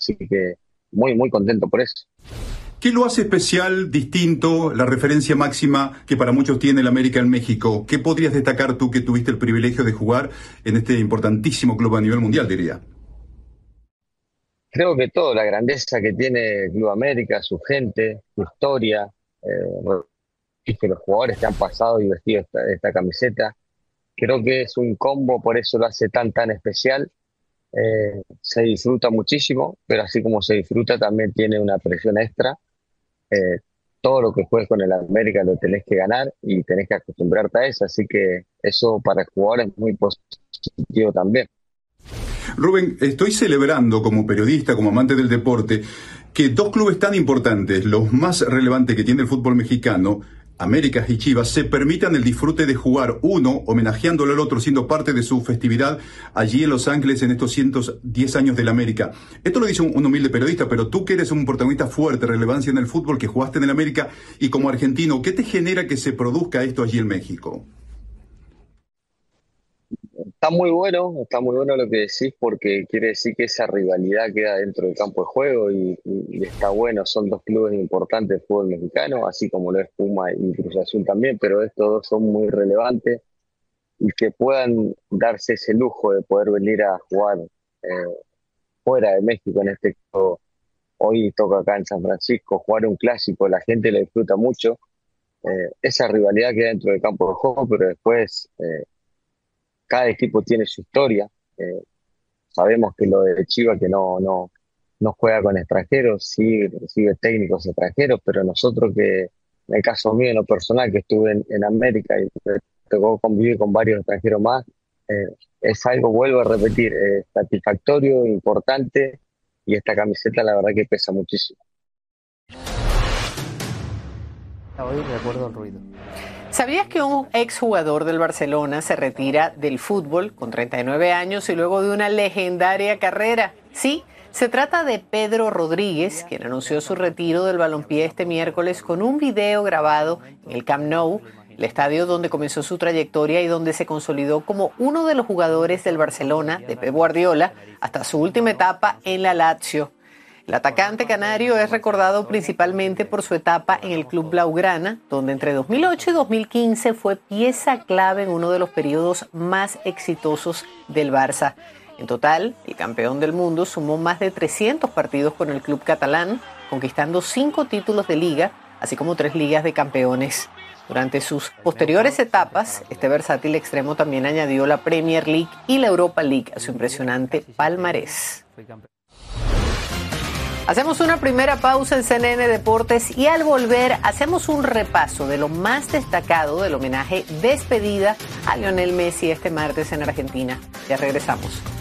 así que muy contento por eso. ¿Qué lo hace especial, distinto, la referencia máxima que para muchos tiene el América en México? ¿Qué podrías destacar tú que tuviste el privilegio de jugar en este importantísimo club a nivel mundial, diría? Creo que todo, la grandeza que tiene Club América, su gente, su historia, que los jugadores que han pasado y vestido esta camiseta, creo que es un combo, por eso lo hace tan especial. Se disfruta muchísimo, pero así como se disfruta también tiene una presión extra. Eh, Todo lo que juegues con el América lo tenés que ganar y tenés que acostumbrarte a eso, así que eso para el jugador es muy positivo también. Rubén, estoy celebrando como periodista, como amante del deporte, que dos clubes tan importantes, los más relevantes que tiene el fútbol mexicano, América y Chivas, se permitan el disfrute de jugar, uno homenajeándolo al otro, siendo parte de su festividad allí en Los Ángeles en estos 110 años del América. Esto lo dice un humilde periodista, pero tú que eres un protagonista fuerte, relevancia en el fútbol, que jugaste en el América y como argentino, ¿qué te genera que se produzca esto allí en México? Está muy bueno lo que decís porque quiere decir que esa rivalidad queda dentro del campo de juego y está bueno, son dos clubes importantes del fútbol mexicano, así como lo es Puma y Cruz Azul también, pero estos dos son muy relevantes y que puedan darse ese lujo de poder venir a jugar eh, fuera de México en este caso. Hoy toca acá en San Francisco jugar un clásico, la gente lo disfruta mucho. Esa rivalidad queda dentro del campo de juego, pero después cada equipo tiene su historia. Eh, Sabemos que lo de Chivas que no juega con extranjeros, sí recibe técnicos extranjeros, pero nosotros que, en el caso mío, en lo personal, que estuve en América y me tocó convivir con varios extranjeros más, eh, es algo, vuelvo a repetir, satisfactorio, importante, y esta camiseta la verdad que pesa muchísimo. Hoy recuerdo el ruido. ¿Sabías que un exjugador del Barcelona se retira del fútbol con 39 años y luego de una legendaria carrera? Sí, se trata de Pedro Rodríguez, quien anunció su retiro del balompié este miércoles con un video grabado en el Camp Nou, el estadio donde comenzó su trayectoria y donde se consolidó como uno de los jugadores del Barcelona de Pep Guardiola hasta su última etapa en la Lazio. El atacante canario es recordado principalmente por su etapa en el club blaugrana, donde entre 2008 y 2015 fue pieza clave en uno de los periodos más exitosos del Barça. En total, el campeón del mundo sumó más de 300 partidos con el club catalán, conquistando 5 títulos de liga, así como 3 ligas de campeones. Durante sus posteriores etapas, este versátil extremo también añadió la Premier League y la Europa League a su impresionante palmarés. Hacemos una primera pausa en CNN Deportes y al volver hacemos un repaso de lo más destacado del homenaje despedida a Lionel Messi este martes en Argentina. Ya regresamos.